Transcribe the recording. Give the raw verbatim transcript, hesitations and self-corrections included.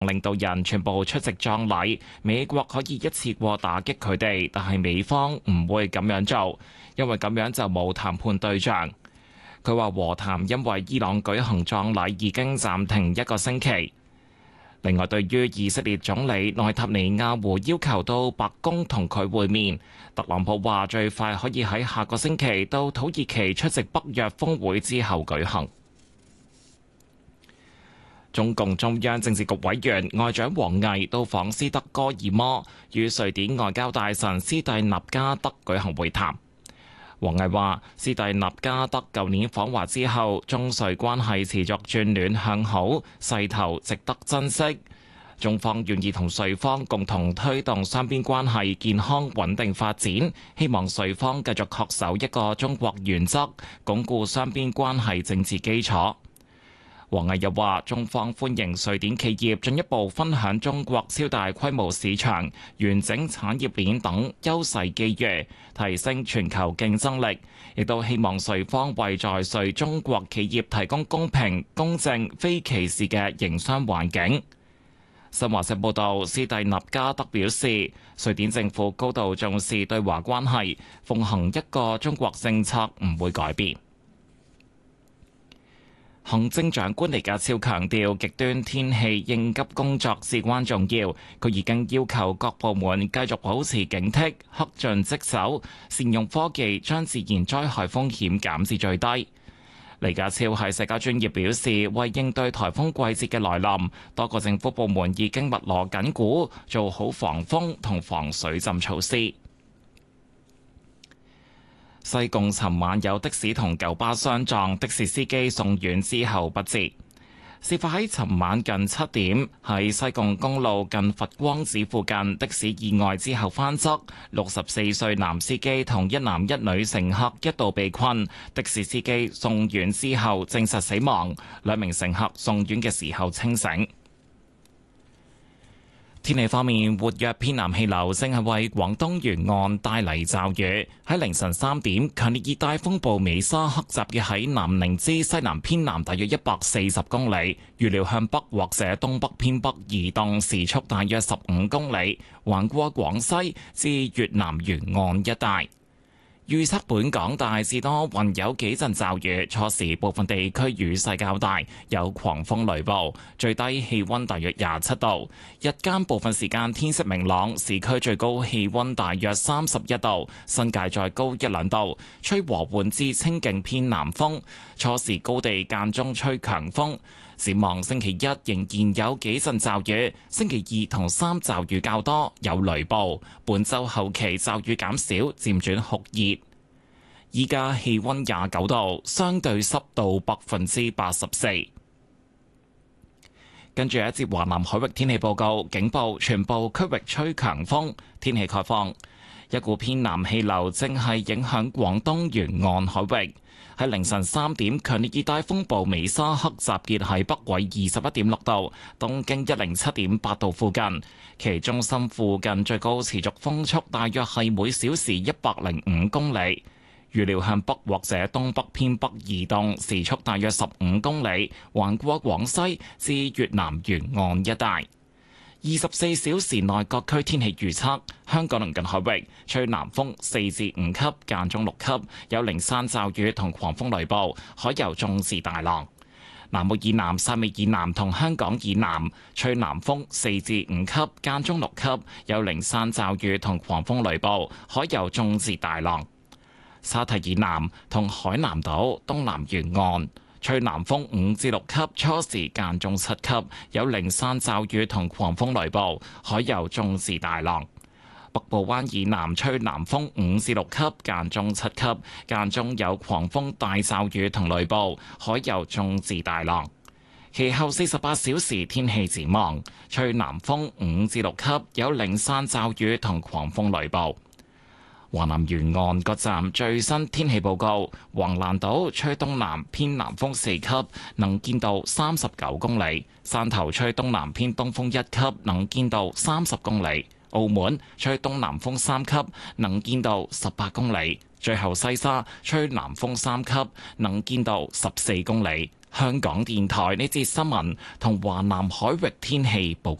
領導人全部出席葬禮，美國可以一次過打擊佢哋，但係美方唔會咁樣做，因為咁樣就冇談判對象。佢話和談因為伊朗舉行葬禮已經暫停一個星期。另外，對於以色列總理內塔尼亞胡要求到白宮同佢會面，特朗普話最快可以喺下個星期到土耳其出席北約峰會之後舉行。中共中央政治局委員外長王毅到訪斯德哥爾摩，與瑞典外交大臣斯蒂納加德舉行會談。王毅話：斯蒂納加德舊年訪華之後，中瑞關係持續轉暖向好，勢頭值得珍惜。中方願意同瑞方共同推動雙邊關係健康穩定發展，希望瑞方繼續恪守一個中國原則，鞏固雙邊關係政治基礎。王毅又話：中方歡迎瑞典企業進一步分享中國超大規模市場、完整產業鏈等優勢機遇，提升全球競爭力，亦都希望瑞方為在瑞中國企業提供公平、公正、非歧視嘅營商環境。新華社報道，斯蒂納加德表示，瑞典政府高度重視對華關係，奉行一個中國政策唔會改變。行政長官李家超強調，極端天氣應急工作至關重要。佢已經要求各部門繼續保持警惕，恪盡職守，善用科技將自然災害風險減至最低。李家超喺社交專頁表示，為應對颱風季節嘅來臨，多個政府部門已經密鑼緊鼓，做好防風同防水浸措施。西貢尋晚有的士同九巴相撞，的士司機送院之後不治。事發喺尋晚近七點，喺西貢公路近佛光寺附近，的士意外之後翻側，六十四歲男司機同一男一女乘客一度被困，的士司機送院之後證實死亡，兩名乘客送院嘅時候清醒。天氣方面，活躍偏南氣流正係為廣東沿岸帶嚟驟雨。喺凌晨三點，強烈熱帶風暴美沙克集結喺南寧之西南偏南大約一百四十公里，預料向北或者東北偏北移動，時速大約十五公里，橫過廣西至越南沿岸一帶。預測本港大致多雲，有幾陣驟雨，初時部分地區雨勢較大，有狂風雷暴，最低氣溫大約廿七度。日間部分時間天色明朗，市區最高氣溫大約三十一度，新界再高一兩度，吹和緩至清勁偏南風，初時高地間中吹強風。展望星期一仍然有幾陣驟雨，星期二同三驟雨較多，有雷暴。本週後期驟雨減少，漸轉酷熱。依家氣溫廿九度，相對濕度百分之八十四。跟住一節華南海域天氣報告，警報全部區域吹強風，天氣概況。一股偏南氣流正係影響廣東沿岸海域。喺凌晨三點，強烈熱帶風暴美沙克集結喺北緯二十一點六度、東經一零七點八度附近，其中心附近最高持續風速大約係每小時一百零五公里，預料向北或者東北偏北移動，時速大約十五公里，橫過廣西至越南沿岸一帶。二十四小時內各區天氣預測：香港鄰近海域吹南風四至五級，間中六級，有零散驟雨同狂風雷暴，海有中至大浪。南澳以南、汕尾以南同香港以南吹南風四至五級，間中六級，有零散驟雨同狂風雷暴，海有中至大浪。沙堤以南同海南島東南沿岸吹南風五至六級，初時間中七級，有零散驟雨同狂風雷暴，海有中至大浪。北部灣以南吹南風五至六級，間中七級，間中有狂風大驟雨同雷暴，海有中至大浪。其後四十八小時天氣展望，吹南風五至六級，有零散驟雨同狂風雷暴。華南沿岸各站最新天氣報告：橫瀾島吹東南偏南風四級，能見度三十九公里；汕頭吹東南偏東風一級，能見度三十公里；澳門吹東南風三級，能見度十八公里；最後西沙吹南風三級，能見度十四公里。 香港電台呢節新聞同華南海域天氣報告。